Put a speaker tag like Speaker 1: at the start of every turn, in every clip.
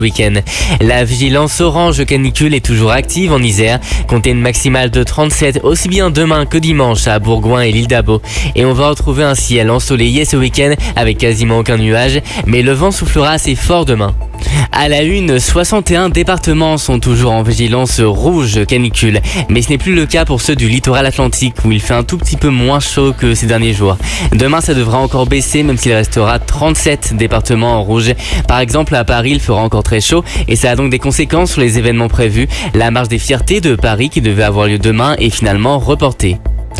Speaker 1: week-end. La vigilance orange canicule est toujours active en Isère. Comptez une maximale de 37 aussi bien demain que dimanche à Bourgoin et l'île d'Abo. Et on va retrouver un ciel ensoleillé ce week-end avec quasiment aucun nuage, mais le vent soufflera assez fort demain. À la une, 61 départements sont toujours en vigilance rouge canicule, mais ce n'est plus le cas pour ceux du littoral atlantique où il fait un tout petit peu moins chaud que ces derniers jours. Demain, ça devra encore baisser même s'il restera 37 départements en rouge. Par exemple, à Paris, il fera encore très chaud et ça a donc des conséquences sur les événements prévus. La marche des fiertés de Paris qui devait avoir lieu demain est finalement reportée.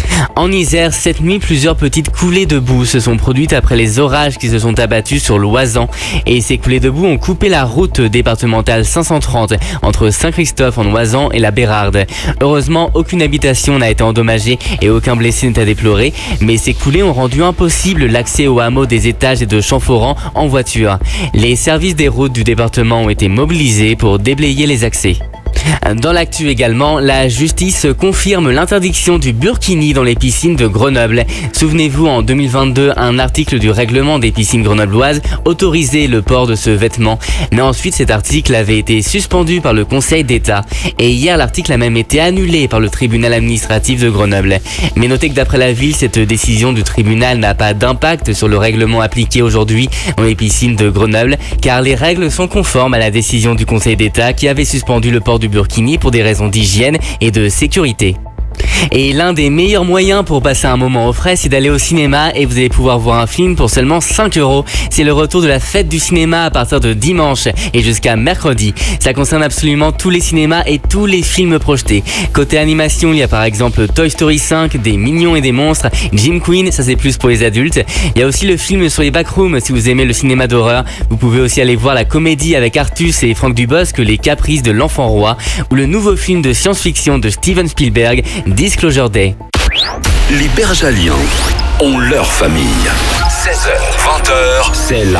Speaker 1: En Isère, cette nuit, plusieurs petites coulées de boue se sont produites après les orages qui se sont abattus sur l'Oisans. Et ces coulées de boue ont coupé la route départementale 530 entre Saint-Christophe en Oisans et la Bérarde. Heureusement, aucune habitation n'a été endommagée et aucun blessé n'est à déplorer. Mais ces coulées ont rendu impossible l'accès au hameau des Étages et de Champforan en voiture. Les services des routes du département ont été mobilisés pour déblayer les accès. Dans l'actu également, la justice confirme l'interdiction du burkini dans les piscines de Grenoble. Souvenez-vous, en 2022, un article du règlement des piscines grenobloises autorisait le port de ce vêtement. Mais ensuite, cet article avait été suspendu par le Conseil d'État. Et hier, l'article a même été annulé par le tribunal administratif de Grenoble. Mais notez que d'après la ville, cette décision du tribunal n'a pas d'impact sur le règlement appliqué aujourd'hui dans les piscines de Grenoble, car les règles sont conformes à la décision du Conseil d'État qui avait suspendu le port du burkini pour des raisons d'hygiène et de sécurité. Et l'un des meilleurs moyens pour passer un moment au frais, c'est d'aller au cinéma et vous allez pouvoir voir un film pour seulement 5 €. C'est le retour de la fête du cinéma à partir de dimanche et jusqu'à mercredi. Ça concerne absolument tous les cinémas et tous les films projetés. Côté animation, il y a par exemple Toy Story 5, des Mignons et des Monstres, Jim Queen, ça c'est plus pour les adultes. Il y a aussi le film sur les backrooms si vous aimez le cinéma d'horreur. Vous pouvez aussi aller voir la comédie avec Artus et Franck Dubosc, Les Caprices de l'Enfant Roi, ou le nouveau film de science-fiction de Steven Spielberg, Disclosure Day.
Speaker 2: Les Bergaliens ont leur famille. 16h, 20h, c'est la